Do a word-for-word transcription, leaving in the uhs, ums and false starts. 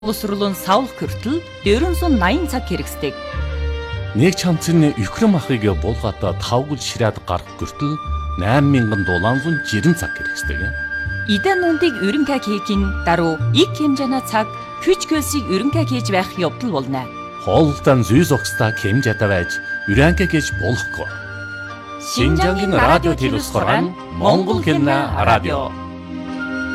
Боловсруулан савлах хүртэл дөрвөн найман цаг хэрэгсдэг. Нэг чамцны Юкрэин ахыг булгата тавгал ширээд гарах хүртэл найман мянган долларын жирэн цаг хэрэгсдэг. Идан нүндийг өрөнгө хийхин даруй их хэмжээний цаг хүч хөлсийг өрөнгө хийж байх явдал болно. Хоолтон зүйс огстай хэмжээтэй байж өрөнгө хийж болохгүй. Шинжангийн радио телевиз гараан Монгол хэлний радио.